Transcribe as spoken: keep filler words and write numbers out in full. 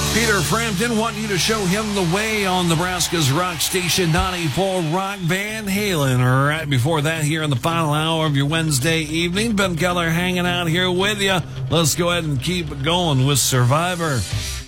Peter Frampton wanting you to show him the way on Nebraska's rock station ninety-four Rock. Van Halen. Right before that, here in the final hour of your Wednesday evening, Ben Keller hanging out here with you. Let's go ahead and keep going with Survivor.